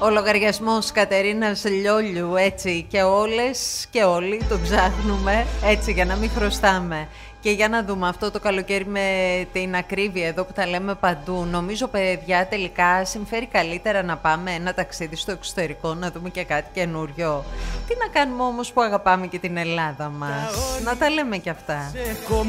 Ο λογαριασμός Κατερίνας Λιόλιου, έτσι, και όλες και όλοι τον ψάχνουμε, έτσι, για να μην χρωστάμε. Και για να δούμε αυτό το καλοκαίρι με την ακρίβεια εδώ που τα λέμε παντού. Νομίζω, παιδιά, τελικά συμφέρει καλύτερα να πάμε ένα ταξίδι στο εξωτερικό, να δούμε και κάτι καινούριο. Τι να κάνουμε όμως που αγαπάμε και την Ελλάδα μας. Να τα λέμε κι αυτά.